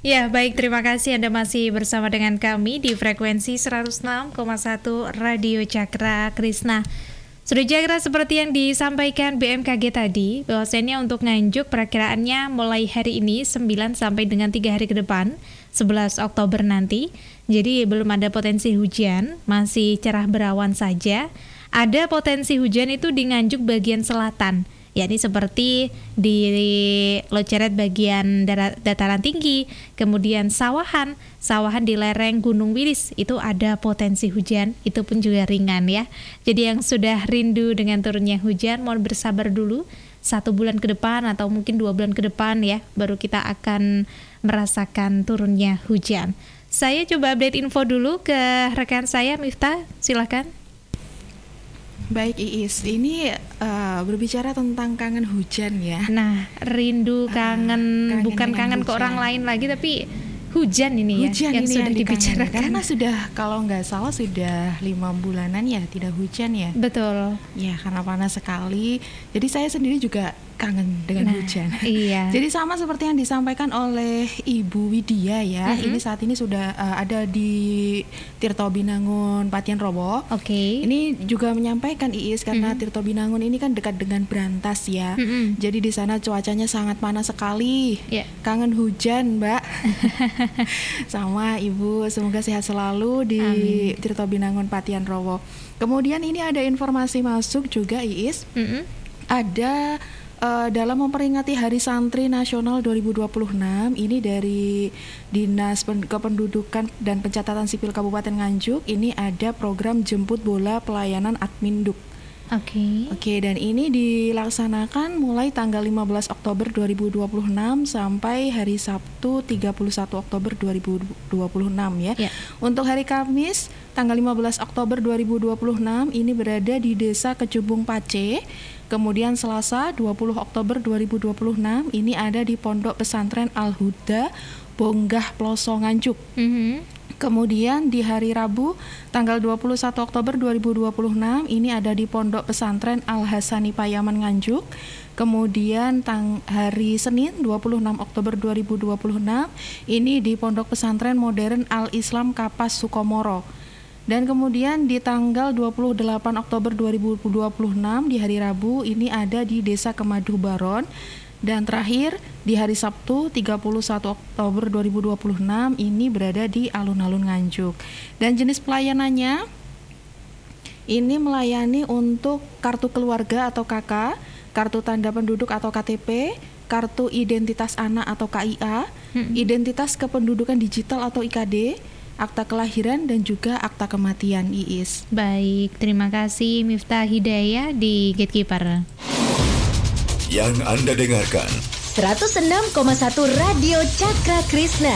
Ya, baik, terima kasih Anda masih bersama dengan kami di frekuensi 106,1 Radio Cakra Krishna. Sudah Cakra, seperti yang disampaikan BMKG tadi, bahwasanya untuk Nganjuk perakiraannya mulai hari ini 9 sampai dengan 3 hari ke depan, 11 Oktober nanti. Jadi belum ada potensi hujan, masih cerah berawan saja. Ada potensi hujan itu di Nganjuk bagian selatan, yakni seperti di Loceret bagian dataran tinggi, kemudian sawahan di lereng Gunung Wilis itu ada potensi hujan, itu pun juga ringan ya. Jadi yang sudah rindu dengan turunnya hujan, mohon bersabar dulu 1 bulan ke depan atau mungkin 2 bulan ke depan ya, baru kita akan merasakan turunnya hujan. Saya coba update info dulu ke rekan saya, Miftah, silakan. Baik Iis, ini berbicara tentang kangen hujan ya. Nah, rindu kangen bukan kangen ke orang lain lagi, tapi hujan ini hujan ya, yang ini sudah dibicarakan. Karena sudah, kalau nggak salah sudah 5 bulanan ya tidak hujan ya. Betul. Ya, karena panas sekali. Jadi saya sendiri juga kangen dengan hujan. Iya. Jadi sama seperti yang disampaikan oleh Ibu Widya ya. Ini saat ini sudah ada di Tirto Binangun, Patian Robo. Oke. Ini juga menyampaikan Iis karena Tirto Binangun ini kan dekat dengan Brantas ya. Jadi di sana cuacanya sangat panas sekali. Yeah. Kangen hujan, Mbak. Sama Ibu, semoga sehat selalu di Tirto Binangun, Patian Robo. Kemudian ini ada informasi masuk juga Iis. Ada dalam memperingati Hari Santri Nasional 2026, ini dari Dinas Kependudukan dan Pencatatan Sipil Kabupaten Nganjuk, ini ada program jemput bola pelayanan Adminduk. Oke, dan ini dilaksanakan mulai tanggal 15 Oktober 2026 sampai hari Sabtu 31 Oktober 2026 ya. Untuk hari Kamis tanggal 15 Oktober 2026 ini berada di Desa Kecubung Pace. Kemudian Selasa 20 Oktober 2026 ini ada di Pondok Pesantren Al-Huda Bonggah Ploso Nganjuk. Kemudian di hari Rabu tanggal 21 Oktober 2026 ini ada di Pondok Pesantren Al-Hasani Payaman Nganjuk. Kemudian hari Senin 26 Oktober 2026 ini di Pondok Pesantren Modern Al-Islam Kapas Sukomoro. Dan kemudian di tanggal 28 Oktober 2026 di hari Rabu ini ada di Desa Kemadu Baron. Dan terakhir di hari Sabtu 31 Oktober 2026 ini berada di Alun-Alun Nganjuk. Dan jenis pelayanannya ini melayani untuk kartu keluarga atau KK, kartu tanda penduduk atau KTP, kartu identitas anak atau KIA, identitas kependudukan digital atau IKD, akta kelahiran dan juga akta kematian Iis. Baik, terima kasih Miftah Hidayah di Gatekeeper. Yang Anda dengarkan 106,1 Radio Cakra Krishna.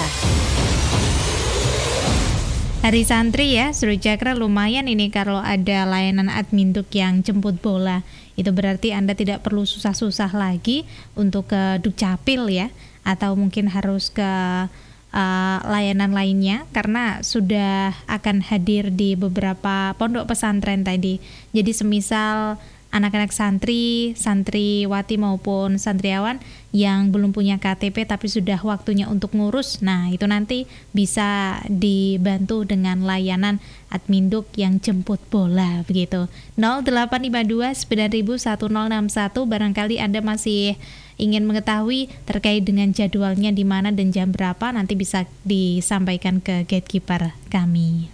Hari Santri ya, Suruh Cakra, lumayan ini kalau ada layanan Adminduk yang jemput bola. Itu berarti Anda tidak perlu susah-susah lagi untuk ke Dukcapil ya, atau mungkin harus ke layanan lainnya, karena sudah akan hadir di beberapa pondok pesantren tadi. Jadi semisal anak-anak santriwati maupun santriawan yang belum punya KTP tapi sudah waktunya untuk ngurus, nah itu nanti bisa dibantu dengan layanan Adminduk yang jemput bola begitu. 0852 901061, barangkali Anda masih ingin mengetahui terkait dengan jadwalnya di mana dan jam berapa, nanti bisa disampaikan ke Gatekeeper kami.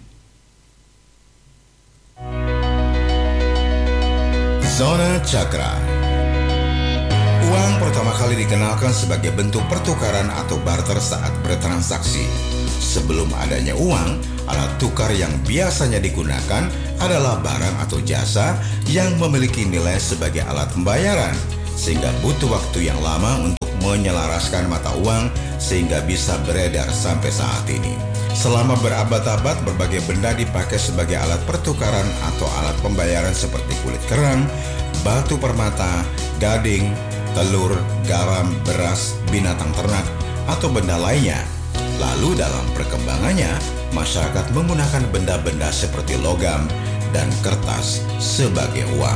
Zona Cakra. Uang pertama kali dikenalkan sebagai bentuk pertukaran atau barter saat bertransaksi. Sebelum adanya uang, alat tukar yang biasanya digunakan adalah barang atau jasa yang memiliki nilai sebagai alat pembayaran, sehingga butuh waktu yang lama untuk menyelaraskan mata uang sehingga bisa beredar sampai saat ini. Selama berabad-abad, berbagai benda dipakai sebagai alat pertukaran atau alat pembayaran seperti kulit kerang, batu permata, gading, telur, garam, beras, binatang ternak, atau benda lainnya. Lalu dalam perkembangannya, masyarakat menggunakan benda-benda seperti logam dan kertas sebagai uang.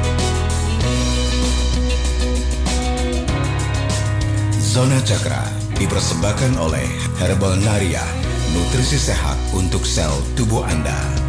Zona Cakra dipersembahkan oleh Herbal Naria, nutrisi sehat untuk sel tubuh Anda.